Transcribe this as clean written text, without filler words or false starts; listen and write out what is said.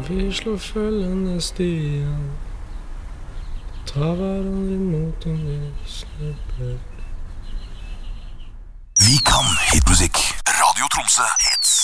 Vi slår følgende stien, tar hverandre imot om vi snubler. Vi kan hitmusikk. Radio Tromsø hits.